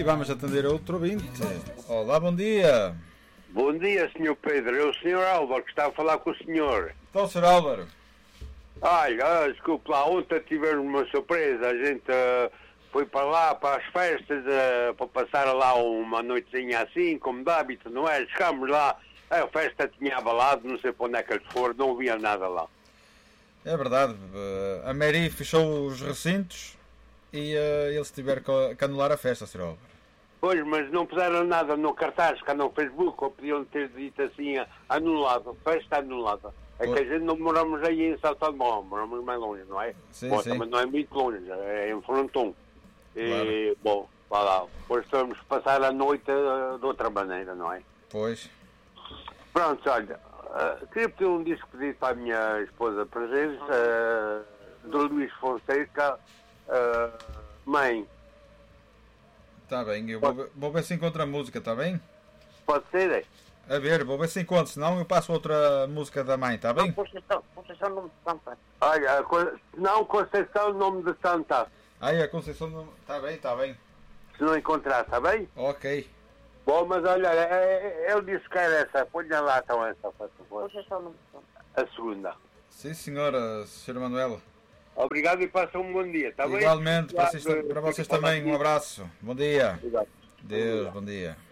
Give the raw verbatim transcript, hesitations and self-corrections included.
vamos atender outro ouvinte. Olá, bom dia. Bom dia, senhor Pedro. É o senhor Álvaro que está a falar com o senhor. Então, senhor Álvaro. Olha, ah, desculpe lá, ontem tivemos uma surpresa. A gente uh, foi para lá, para as festas, uh, para passar lá uma noitezinha assim, como de hábito, não é? Chegámos lá, a festa tinha abalado, não sei para onde é que eles foram, não havia nada lá. É verdade, a Mary fechou os recintos e uh, eles tiveram que anular a festa, senhor Álvaro. Pois, mas não puseram nada no cartaz, cá no Facebook, ou podiam ter dito assim, anulado, festa anulada. É Pois. que a gente não moramos aí em São Tomé, moramos mais longe, não é? Sim, Bom, sim. também não é muito longe, é em Fronton. E, Claro. bom, vá lá, depois vamos passar a noite uh, de outra maneira, não é? Pois. Pronto, olha, uh, queria pedir um disco pedido para a minha esposa presente, uh, do Luís Fonseca, uh, mãe. Está bem, eu vou ver, vou ver se encontro a música, está bem? Pode ser, é? A ver, vou ver se encontro, senão eu passo outra música da mãe, está bem? Conceição, Conceição nome de Santa. Olha, Co- não Conceição, nome de Santa. Ai, a Conceição não... Está bem, está bem. Se não encontrar, está bem? Ok. Bom, mas olha, é- é- ele disse que era essa. Ponha lá então essa, por favor. Conceição nome de Santa. A segunda. Sim, senhora, senhora Manuela. Obrigado e passa um bom dia, está bem? Igualmente, para vocês, Obrigado. para vocês também, um abraço. Bom dia. Obrigado. Deus, bom dia.